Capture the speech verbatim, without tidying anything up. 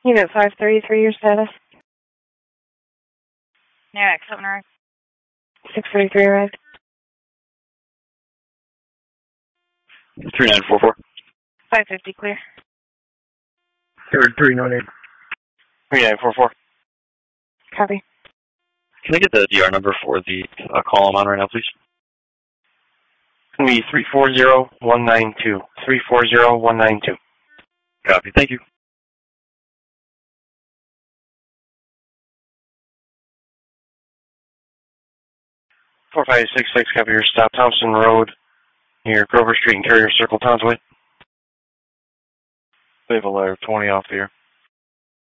Unit five thirty-three, your status? Yeah, accepting right. six thirty-three arrived. three nine four four. five fifty clear. Third three nine eight. three nine four four. Copy. Can I get the D R number for the uh, call I'm on right now, please? It's going to be three four zero one nine two. three four zero one nine two. Copy. Thank you. four five six six, copy your stop. Thompson Road near Grover Street and Carrier Circle, Townsville. We have a letter twenty off here.